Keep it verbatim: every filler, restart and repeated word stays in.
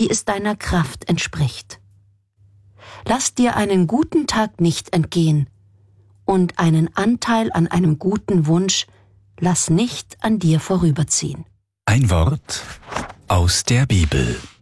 wie es deiner Kraft entspricht. Lass dir einen guten Tag nicht entgehen und einen Anteil an einem guten Wunsch lass nicht an dir vorüberziehen. Ein Wort aus der Bibel.